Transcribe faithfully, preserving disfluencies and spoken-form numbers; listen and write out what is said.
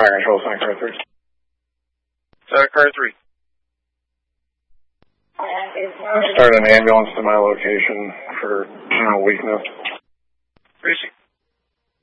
Fire control, Santa Car three. Santa Car three. Start an ambulance to my location for general weakness.